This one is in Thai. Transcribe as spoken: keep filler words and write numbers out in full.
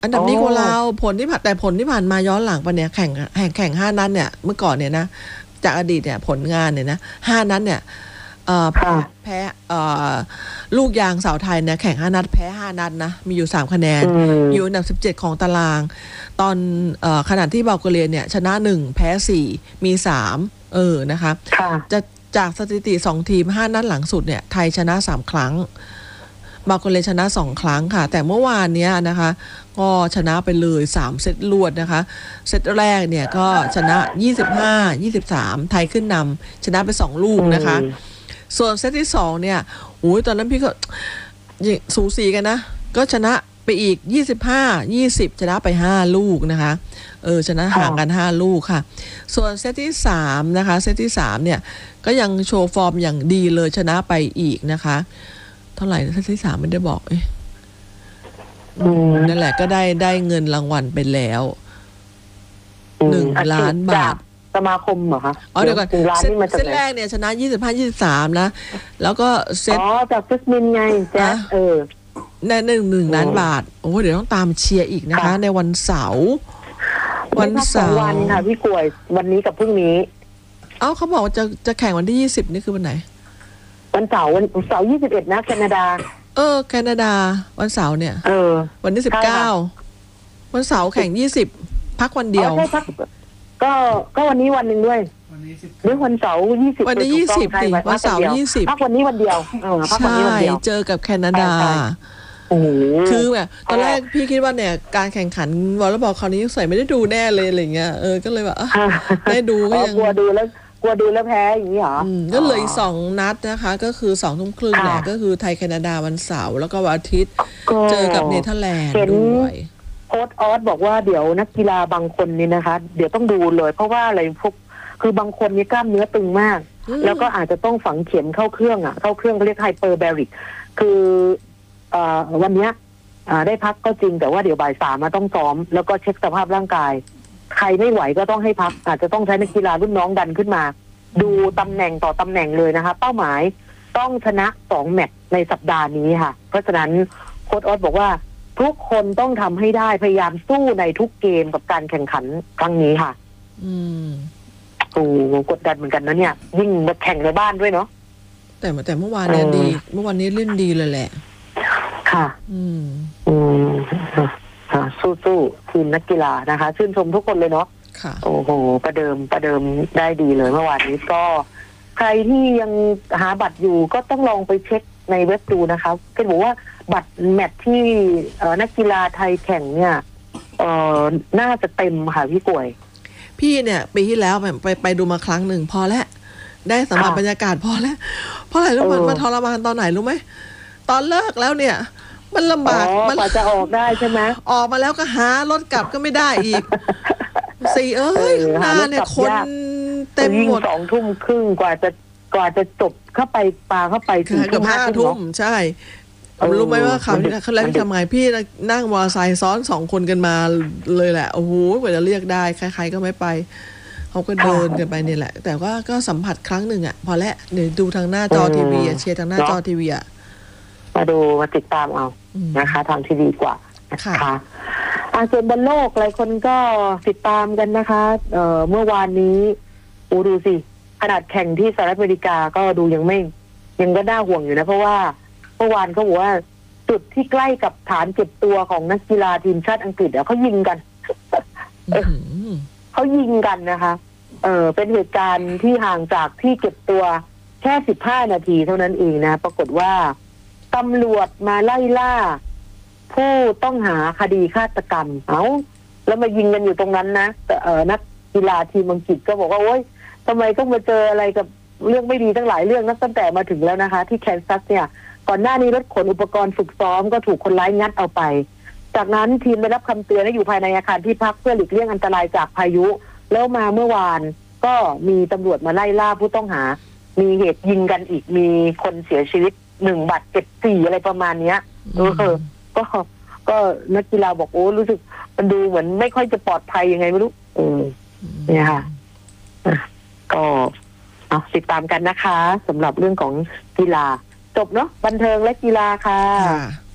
อันดับนี้กว่าเราผลที่ผ่านแต่ผลที่ผ่านมาย้อนหลังไปเนี่ยแข่งแข่งแข่งห้านัดเนี่ยเมื่อก่อนเนี่ยนะจากอดีตเนี่ยผลงานเนี่ยนะห้านัดเนี่ยแพ้แพ้ลูกยางสาวไทยเนี่ยแข่งห้านัดแพ้ห้านัดนะมีอยู่สามคะแนนอยู่อันดับสิบเจ็ดของตารางตอนขณะที่บัลแกเรียเนี่ยชนะหนึ่งแพ้สี่มีสามเออนะคะจะจากสถิติสองทีมห้านัดหลังสุดเนี่ยไทยชนะสามครั้งบัลแกเรียชนะสองครั้งค่ะแต่เมื่อวานเนี้ยนะคะก็ชนะไปเลยสามเซตรวดนะคะเซตแรกเนี่ยก็ชนะยี่สิบห้า ยี่สิบสามไทยขึ้นนำชนะไปสองลูกนะคะส่วนเซตที่สองเนี่ยโอ้ยตอนนั้นพี่ก็สูสีกันนะก็ชนะไปอีกยี่สิบห้า ยี่สิบชนะไปห้าลูกนะคะเออชนะห่างกันห้าลูกค่ะส่วนเซตที่สามนะคะเซตที่สามเนี่ยก็ยังโชว์ฟอร์มอย่างดีเลยชนะไปอีกนะคะเท่าไหร่เซตที่สามไม่ได้บอกเอ๊ะนั่นแหละก็ได้ได้เงินรางวัลไปแล้วหนึ่งล้านบาทสมาคมเหรอคะอ๋อเดี๋ยวก่อนเซตแรกเนี่ยชนะยี่สิบห้า ยี่สิบสามนะแล้วก็เซตอ๋อจากฟิสมินไงแจ๊เออในหนึ่งหนึ่งล้านบาทโอ้เดี๋ยวต้องตามเชียร์อีกนะคะในวันเสาร์วันเสาร์วันค่ะพี่กล้วยวันนี้กับพรุ่งนี้เอ้าเขาบอกว่าจะจะแข่งวันที่ยี่สิบนี่คือวันไหนวันเสาร์วันเสาร์ยี่สิบเอ็ดนะแคนาดาเออแคนาดาวันเสาร์เนี่ยเออวันที่สิบเก้าวันเสาร์แข่งยี่สิบพักวันเดียวก็ก็วันนี้วันหนึ่งด้วยหรือวันเสาร์ยี่สิบวันนี้ยี่สิบสิวันเสาร์ยี่สิบพักวันนี้วันเดียวเออพักวันนี้วันเดียวเจอกับแคนาดาโอ้โหคือแบบตอนแรกพี่คิดว่าเนี่ยการแข่งขันวอลเลย์บอลคราวนี้ใส่ไม่ได้ดูแน่เลยอะไรเงี้ยเออก็เลยแบบได้ดูก็ยังกลัวดูแล้วกลัวดูแล้วแพ้อย่างนี้เหรอก็เลยอีกสองนัดนะคะก็คือสองทุ่มครึ่งแหละก็คือไทยแคนาดาวันเสาร์แล้วก็วันอาทิตย์เจอกับเนเธอร์แลนด์ด้วยโค้ชออสบอกว่าเดี๋ยวนักกีฬาบางคนนี่นะคะเดี๋ยวต้องดูเลยเพราะว่าอะไรพวกคือบางคนนี่กล้ามเนื้อตึงมากแล้วก็อาจจะต้องฝังเข็มเข้าเครื่องอ่ะเข้าเครื่องเขาเรียกไฮเปอร์แบริกคือวันนี้ได้พักก็จริงแต่ว่าเดี๋ยวบ่ายสามมาต้องซ้อมแล้วก็เช็คสภาพร่างกายใครไม่ไหวก็ต้องให้พักอาจจะต้องใช้นักกีฬารุ่นน้องดันขึ้นมาดูตำแหน่งต่อตำแหน่งเลยนะคะเป้าหมายต้องชนะสองแมตช์ในสัปดาห์นี้ค่ะเพราะฉะนั้นโค้ชออสบอกว่าทุกคนต้องทำให้ได้พยายามสู้ในทุกเกมกับการแข่งขันครั้งนี้ค่ะอืมโอ้กดดันเหมือนกันนะเนี่ยยิ่งมาแข่งในบ้านด้วยเนาะแต่แต่เมื่อวานเนี่ยดีเมื่อวานนี้เล่นดีเลยแหละค่ะอืมอืมค่ะสู้ๆทีมนักกีฬานะคะชื่นชมทุกคนเลยเนาะค่ะโอ้โหประเดิมประเดิมได้ดีเลยเมื่อวานนี้ก็ใครที่ยังหาบัตรอยู่ก็ต้องลองไปเช็คในเว็บดูนะคะก็บอกว่าบัตรแมตช์ที่นักกีฬาไทยแข่งเนี่ยเอ่อน่าจะเต็มค่ะพี่ป่วยพี่เนี่ยปีที่แล้วไปไปดูมาครั้งหนึ่งพอแล้วได้สัมผัสบรรยากาศพอแล้วเพราะอะไรรู้มันมาทรมานตอนไหนรู้ไหมตอนเลิกแล้วเนี่ยมันลำบากมันกว่าจะออกได้ใช่ไหมออกมาแล้วก็หารถกลับก็ไม่ได้อีกสี่เอ้ยข้างหน้าเนี่ยคนเต็มหมดสองทุ่มครึ่งกว่าจะกว่าจะจบเข้าไปปาเข้าไปถึงกับห้าทุ่มใช่รู้ไหมว่าเขาเขาแล้วทำไงพี่นั่งมอเตอร์ไซค์ซ้อนสองคนกันมาเลยแหละโอ้โหกว่าจะเรียกได้ใครๆก็ไม่ไปเขาก็เดินกันไปเนี่ยแหละแต่ว่าก็สัมผัสครั้งหนึ่งอ่ะพอแล้วเดี๋ยวดูทางหน้าจอทีวีเชียร์ทางหน้าจอทีวีอ่ะมาดูมาติดตามเอานะคะทางที่ดีกว่าค่ะอาส่วนบอลโลกหลายคนก็ติดตามกันนะคะเอ่อเมื่อวานนี้โอ้ดูสิขนาดแข่งที่สหรัฐอเมริกาก็ดูยังไม่ยังก็น่าห่วงอยู่นะเพราะว่าเมื่อวานเขาบอกว่าจุดที่ใกล้กับฐานเก็บตัวของนักกีฬาทีมชาติอังกฤษเดี๋ยวเขายิงกันเขายิงกันนะคะเออเป็นเหตุการณ์ที่ห่างจากที่เก็บตัวแค่สิบห้านาทีเท่านั้นเองนะปรากฏว่าตำรวจมาไล่ล่าผู้ต้องหาคดีฆาตกรรมเอาแล้วมายิงกันอยู่ตรงนั้นนะแต่เออนักกีฬาทีมอังกฤษก็บอกว่าโอ๊ยทำไมต้องมาเจออะไรกับเรื่องไม่ดีตั้งหลายเรื่องนับตั้งแต่มาถึงแล้วนะคะที่แคนซัสเนี่ยก่อนหน้านี้รถขนอุปกรณ์ฝึกซ้อมก็ถูกคนร้ายงัดเอาไปจากนั้นทีมได้รับคำเตือนให้อยู่ภายในอาคารที่พักเพื่อหลีกเลี่ยงอันตรายจากพายุแล้วมาเมื่อวานก็มีตำรวจมาไล่ล่าผู้ต้องหามีเหตุยิงกันอีกมีคนเสียชีวิตหนึ่งบาดเจ็บสี่อะไรประมาณเนี้ยเออก็ก็นักกีฬาบอกโอ้รู้สึกมันดูเหมือนไม่ค่อยจะปลอดภัยยังไงไม่รู้เออเนี่ยค่ะก็ติดตามกันนะคะสำหรับเรื่องของกีฬาจบเนาะบันเทิงและกีฬาค่ะ